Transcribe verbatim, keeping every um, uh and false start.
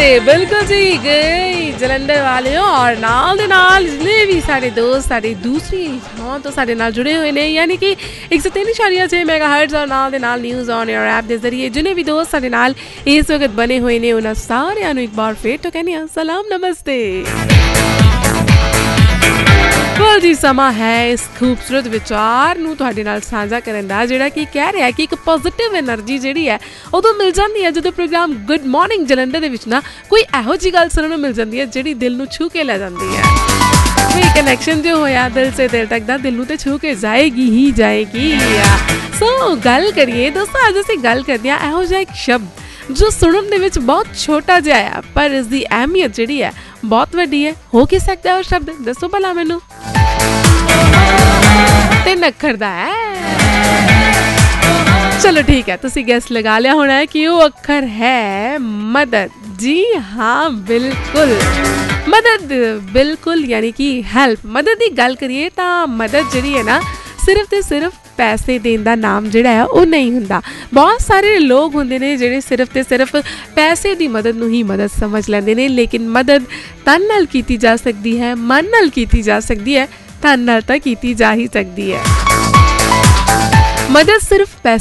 नमस्ते बिल्कुल जी गई जलंधर वाले हो और नाल दे नाल जितने भी सारे दोस्त सारे दूसरी हाँ तो सारे नाल जुड़े हुए ने यानी कि एक सौ तीन इशारिया छे मेगाहर्ट्ज़ और नाल दे नाल न्यूज़ ऑन एयर ऐप दे जरिए जिन्हें भी दोस्त सारे नाल इस वक्त बने हुए ने उन्हां सारियां नूं एक बार फिर तो कहने आ सलाम नमस्ते। बिल्कुल जी समा है इस खूबसूरत विचार ਨੂੰ ਤੁਹਾਡੇ ਨਾਲ ਸਾਂਝਾ ਕਰਨ ਦਾ ਜਿਹੜਾ ਕਿ ਕਹਿ ਰਿਹਾ ਕਿ ਇੱਕ ਪੋਜ਼ਿਟਿਵ એનર્ਜੀ ਜਿਹੜੀ ਹੈ ਉਦੋਂ ਮਿਲ ਜਾਂਦੀ ਹੈ ਜਦੋਂ ਪ੍ਰੋਗਰਾਮ ਗੁੱਡ ਮਾਰਨਿੰਗ ਜਲੰਧਰ ਦੇ ਵਿੱਚ ਨਾ ਕੋਈ ਇਹੋ ਜਿਹੀ ਗੱਲ ਸੁਣਨ ਨੂੰ ਮਿਲ ਜਾਂਦੀ ਹੈ ਜਿਹੜੀ ਦਿਲ ਨੂੰ ਛੂ ਕੇ ਲੈ ਜਾਂਦੀ ਹੈ। ਕੋਈ ਕਨੈਕਸ਼ਨ ਜੋ ਹੋਇਆ ਦਿਲ ਸੇ ਦਿਲ ਤੱਕ ਦਾ ਦਿਲ ਨੂੰ ਤੇ ਛੂ ਕੇ ਜਾਏਗੀ ਹੀ ਜਾਏਗੀ। ਸੋ ਗੱਲ ਕਰੀਏ ਦੋਸਤੋ ਅੱਜ ਅਸੀਂ ਗੱਲ ਕਰਦੇ ਹਾਂ ਇਹੋ ਜਿਹਾ ਇੱਕ ਸ਼ਬਦ ਜੋ ਸੁਣਨ ਦੇ ਵਿੱਚ ਬਹੁਤ ਛੋਟਾ ਜਿਹਾ ਆ ਪਰ ਇਸ ਦੀ ਅਹਿਮੀਅਤ ਜਿਹੜੀ ਹੈ ਬਹੁਤ ਵੱਡੀ ਹੈ। ਹੋ ਕੀ ਸਕਦਾ ਹੈ ਉਹ ਸ਼ਬਦ ਦੱਸੋ ਭਲਾ ਮੈਨੂੰ। ਤਿੰਨ ਅੱਖਰ ਦਾ ਹੈ। ਚਲੋ ਠੀਕ ਹੈ ਤੁਸੀਂ ਗੈਸ ਲਗਾ ਲਿਆ ਹੋਣਾ ਹੈ ਕਿ ਉਹ ਅੱਖਰ ਹੈ ਮਦਦ। ਜੀ ਹਾਂ ਬਿਲਕੁਲ ਮਦਦ ਬਿਲਕੁਲ ਯਾਨੀ ਕਿ ਹੈਲਪ। ਮਦਦ ਦੀ ਗੱਲ ਕਰੀਏ ਤਾਂ ਮਦਦ ਜਿਹੜੀ ਹੈ ਨਾ ਸਿਰਫ ਤੇ ਸਿਰਫ ਪੈਸੇ ਦੇਣ ਦਾ ਨਾਮ ਜਿਹੜਾ ਹੈ ਉਹ ਨਹੀਂ ਹੁੰਦਾ। ਬਹੁਤ ਸਾਰੇ ਲੋਕ ਹੁੰਦੇ ਨੇ ਜਿਹੜੇ ਸਿਰਫ ਤੇ ਸਿਰਫ ਪੈਸੇ ਦੀ ਮਦਦ ਨੂੰ ਹੀ ਮਦਦ ਸਮਝ ਲੈਂਦੇ ਨੇ ਲੇਕਿਨ ਮਦਦ ਤਨ ਨਾਲ ਕੀਤੀ ਜਾ ਸਕਦੀ ਹੈ ਮਨ ਨਾਲ ਕੀਤੀ ਜਾ ਸਕਦੀ ਹੈ ਧਨ ਨਾਲ ਤਾਂ ਕੀਤੀ ਜਾ ਹੀ ਸਕਦੀ ਹੈ। ਮਦਦ ਸਿਰਫ ਪੈਸੇ